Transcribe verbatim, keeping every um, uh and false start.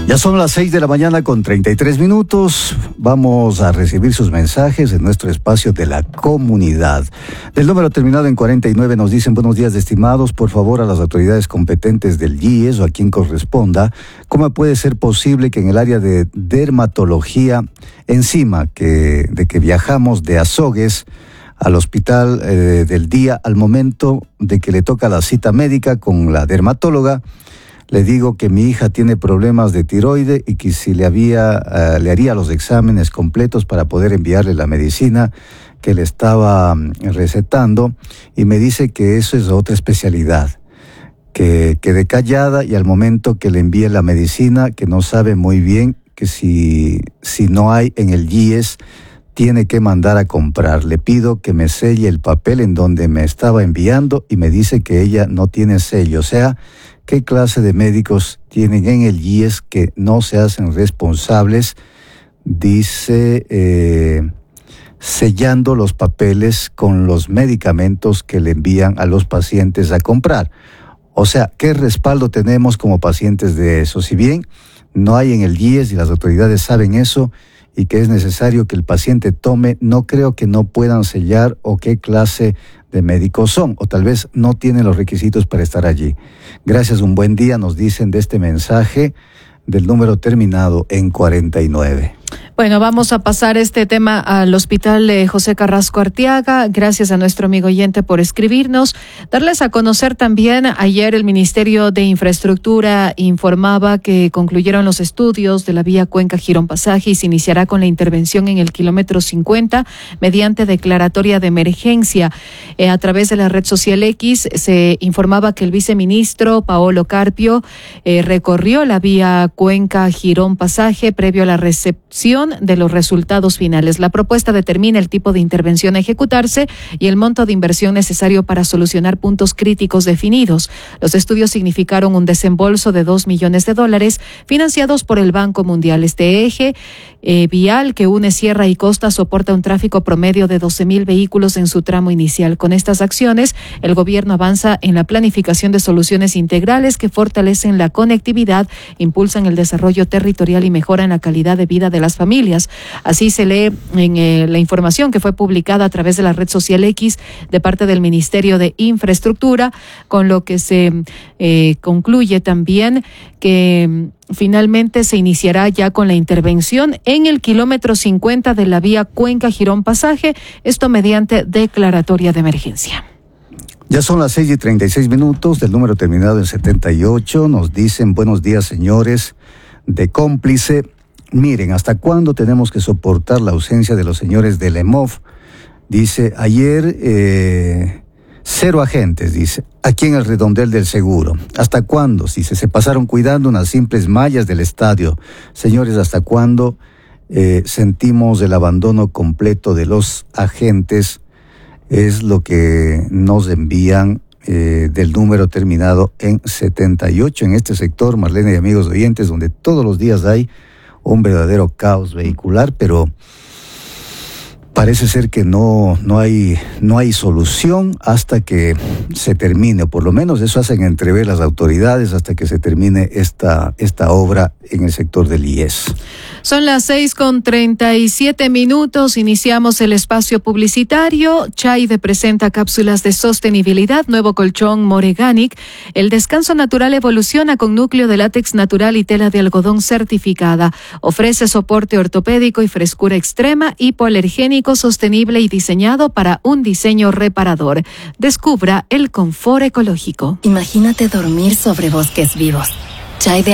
Ya son las seis de la mañana con treinta y tres minutos. Vamos a recibir sus mensajes en nuestro espacio de la comunidad. Del número terminado en cuarenta y nueve nos dicen: buenos días, estimados. Por favor, a las autoridades competentes del I E S o a quien corresponda, ¿cómo puede ser posible que en el área de dermatología, encima que, de que viajamos de Azogues al hospital eh, del día, al momento de que le toca la cita médica con la dermatóloga, le digo que mi hija tiene problemas de tiroide y que si le, había, uh, le haría los exámenes completos para poder enviarle la medicina que le estaba recetando, y me dice que eso es otra especialidad, que quede callada y al momento que le envíe la medicina, que no sabe muy bien que si, si no hay en el I E S, tiene que mandar a comprar. Le pido que me selle el papel en donde me estaba enviando y me dice que ella no tiene sello. O sea, ¿qué clase de médicos tienen en el I E S que no se hacen responsables? Dice, eh, sellando los papeles con los medicamentos que le envían a los pacientes a comprar. O sea, ¿qué respaldo tenemos como pacientes de eso? Si bien no hay en el I E S y las autoridades saben eso y que es necesario que el paciente tome, no creo que no puedan sellar o qué clase de médicos son, o tal vez no tienen los requisitos para estar allí. Gracias, un buen día, nos dicen de este mensaje del número terminado en cuarenta y nueve. Bueno, vamos a pasar este tema al Hospital eh, José Carrasco Arteaga. Gracias a nuestro amigo oyente por escribirnos. Darles a conocer también, ayer el Ministerio de Infraestructura informaba que concluyeron los estudios de la vía Cuenca Girón Pasaje y se iniciará con la intervención en el kilómetro cincuenta mediante declaratoria de emergencia. Eh, a través de la red social X se informaba que el viceministro Paolo Carpio eh, recorrió la vía Cuenca Girón Pasaje previo a la recepción de los resultados finales. La propuesta determina el tipo de intervención a ejecutarse y el monto de inversión necesario para solucionar puntos críticos definidos. Los estudios significaron un desembolso de dos millones de dólares financiados por el Banco Mundial. Este eje eh, vial que une sierra y costa soporta un tráfico promedio de doce mil vehículos en su tramo inicial. Con estas acciones, el gobierno avanza en la planificación de soluciones integrales que fortalecen la conectividad, impulsan el desarrollo territorial y mejoran la calidad de vida de las familias. Así se lee en eh, la información que fue publicada a través de la red social X de parte del Ministerio de Infraestructura, con lo que se eh, concluye también que mm, finalmente se iniciará ya con la intervención en el kilómetro cincuenta de la vía Cuenca Girón Pasaje, esto mediante declaratoria de emergencia. Ya son las seis y treinta y seis minutos, del número terminado en setenta y ocho, nos dicen: buenos días, señores de Cómplice. Miren, ¿hasta cuándo tenemos que soportar la ausencia de los señores del E M O F? Dice, ayer, eh, cero agentes, dice, aquí en el redondel del seguro. ¿Hasta cuándo? Si se, se pasaron cuidando unas simples mallas del estadio. Señores, ¿hasta cuándo eh, sentimos el abandono completo de los agentes? Es lo que nos envían eh, del número terminado en setenta y ocho en este sector, Marlene y amigos oyentes, donde todos los días hay un verdadero caos vehicular, pero parece ser que no, no hay, no hay solución hasta que se termine, o por lo menos eso hacen entrever las autoridades, hasta que se termine esta, esta obra en el sector del I E S. Son las seis con treinta y siete minutos, iniciamos el espacio publicitario. Chaide presenta cápsulas de sostenibilidad, nuevo colchón Moreganic. El descanso natural evoluciona con núcleo de látex natural y tela de algodón certificada. Ofrece soporte ortopédico y frescura extrema, hipoalergénico, sostenible y diseñado para un diseño reparador. Descubra el confort ecológico. Imagínate dormir sobre bosques vivos. Chaide